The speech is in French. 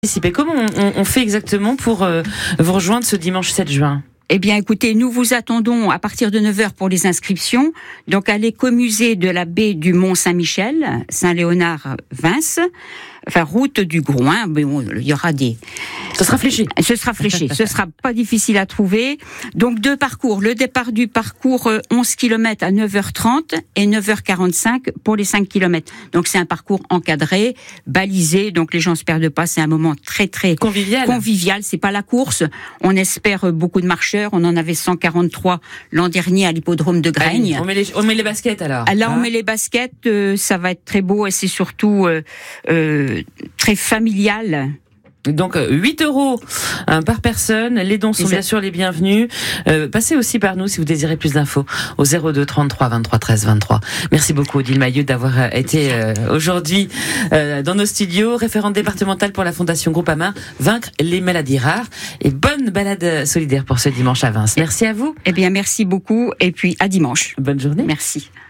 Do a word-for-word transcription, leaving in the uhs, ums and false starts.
Comment on, on fait exactement pour euh, vous rejoindre ce dimanche sept juin ? Eh bien, écoutez, nous vous attendons à partir de neuf heures pour les inscriptions. Donc, à l'écomusée de la baie du Mont-Saint-Michel, Saint-Léonard-Vince, enfin, route du Grouin. Bon, il y aura des... Ce sera fléché. Ce sera fléché. Ce sera pas difficile à trouver. Donc, deux parcours. Le départ du parcours, onze kilomètres à neuf heures trente et neuf heures quarante-cinq pour les cinq kilomètres. Donc, c'est un parcours encadré, balisé. Donc, les gens se perdent pas. C'est un moment très, très convivial. Convivial. C'est pas la course. On espère beaucoup de marcheurs. On en avait cent quarante-trois l'an dernier à l'hippodrome de Graigne. Allez, on met les, on met les baskets alors. Là, hein on met les baskets. Euh, ça va être très beau et c'est surtout euh, euh, très familial. Donc huit euros hein, par personne, les dons sont bien sûr les bienvenus. Euh, passez aussi par nous si vous désirez plus d'infos au zéro deux trente-trois vingt-trois treize vingt-trois. Merci beaucoup Odile Maillot d'avoir été euh, aujourd'hui euh, dans nos studios, référente départementale pour la Fondation Groupama, vaincre les maladies rares, et bonne balade solidaire pour ce dimanche à Vince. Merci à vous. Eh bien merci beaucoup et puis à dimanche. Bonne journée. Merci.